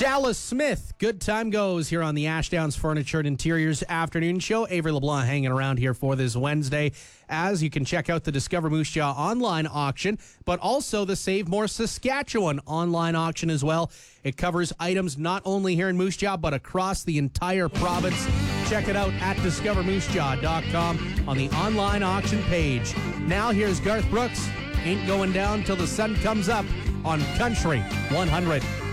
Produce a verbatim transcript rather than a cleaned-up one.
Dallas Smith, good time goes here on the Ashdowns Furniture and Interiors afternoon show. Avery LeBlanc hanging around here for this Wednesday, as you can check out the Discover Moose Jaw online auction, but also the Save More Saskatchewan online auction as well. It covers items not only here in Moose Jaw, but across the entire province. Check it out at discover moose jaw dot com on the online auction page. Now here's Garth Brooks. Ain't going down till the sun comes up on Country one hundred.